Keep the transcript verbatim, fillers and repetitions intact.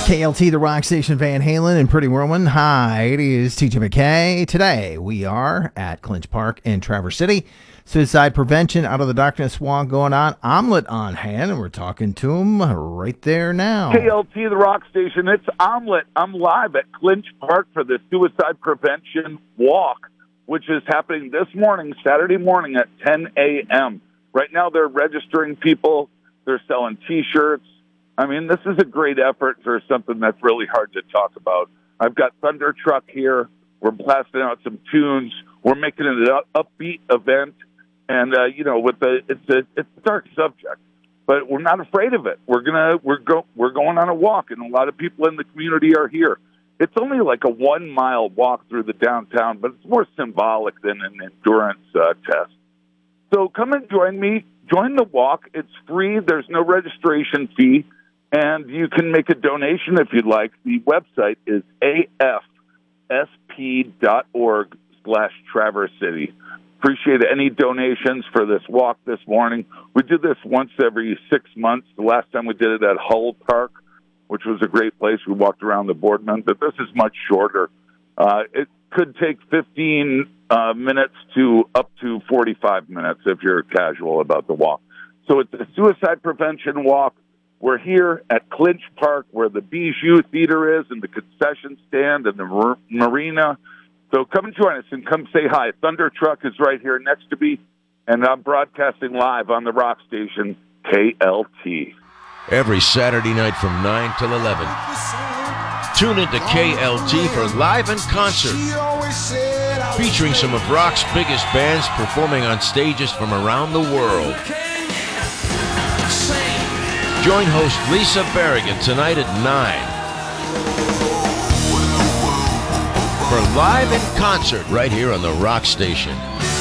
K L T, the rock station, Van Halen and Pretty Woman. Hi, it is T J McKay. Today we are at Clinch Park in Traverse City. Suicide prevention out of the darkness walk going on. Omelet on hand, and we're talking to him right there now. K L T, the rock station. It's Omelet. I'm live at Clinch Park for the suicide prevention walk, which is happening this morning, Saturday morning at ten a.m. Right now they're registering people. They're selling T-shirts. I mean, this is a great effort for something that's really hard to talk about. I've got Thunder Truck here. We're blasting out some tunes. We're making it an upbeat event. And, uh, you know, with the it's a it's a dark subject, but we're not afraid of it. We're gonna we're go we're going on a walk, and a lot of people in the community are here. It's only like a one mile walk through the downtown, but it's more symbolic than an endurance uh, test. So come and join me. Join the walk. It's free. There's no registration fee. And you can make a donation if you'd like. The website is A F S P dot org slash Traverse City. Appreciate any donations for this walk this morning. We do this once every six months. The last time we did it at Hull Park, which was a great place. We walked around the Boardman, but this is much shorter. Uh, it could take fifteen uh, minutes to up to forty-five minutes if you're casual about the walk. So it's a suicide prevention walk. We're here at Clinch Park where the Bijou Theater is and the concession stand and the mar- marina. So come and join us and come say hi. Thunder Truck is right here next to me, and I'm broadcasting live on the rock station K L T. Every Saturday night from nine till eleven. Tune into K L T for Live in Concert, featuring some of rock's biggest bands performing on stages from around the world. Join host Lisa Berrigan tonight at nine for Live in Concert right here on the Rock Station.